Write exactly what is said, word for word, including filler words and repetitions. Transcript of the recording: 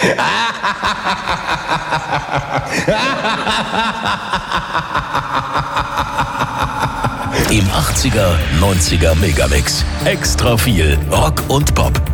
Im achtziger, neunziger Megamix. Extra viel Rock und Pop.